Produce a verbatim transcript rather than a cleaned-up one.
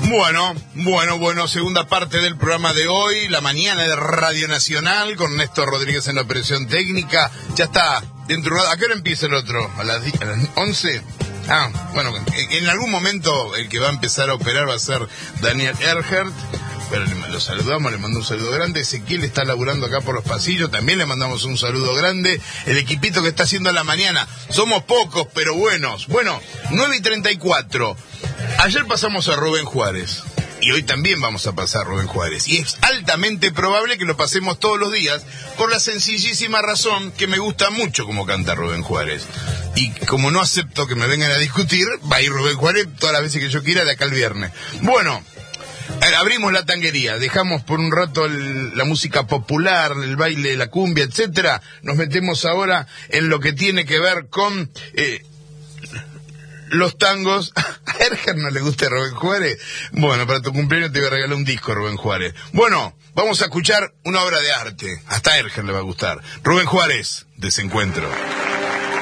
Bueno, bueno, bueno, segunda parte del programa de hoy, la mañana de Radio Nacional, con Néstor Rodríguez en la operación técnica. Ya está, dentro de... ¿A qué hora empieza el otro? ¿A las, a las once? Ah, bueno, en algún momento el que va a empezar a operar va a ser Daniel Erhert. Pero lo saludamos, le mando un saludo grande. Ezequiel está laburando acá por los pasillos, también le mandamos un saludo grande. El equipito que está haciendo la mañana, somos pocos pero buenos. Bueno, nueve y treinta y cuatro. Ayer pasamos a Rubén Juárez y hoy también vamos a pasar a Rubén Juárez, y es altamente probable que lo pasemos todos los días por la sencillísima razón que me gusta mucho cómo canta Rubén Juárez, y como no acepto que me vengan a discutir, va a ir Rubén Juárez todas las veces que yo quiera de acá al viernes. Bueno, abrimos la tanguería, dejamos por un rato el, la música popular, el baile, la cumbia, etcétera. Nos metemos ahora en lo que tiene que ver con eh, los tangos. A Erger no le gusta Rubén Juárez. Bueno, para tu cumpleaños te voy a regalar un disco, Rubén Juárez. Bueno, vamos a escuchar una obra de arte. Hasta a Erger le va a gustar. Rubén Juárez, Desencuentro.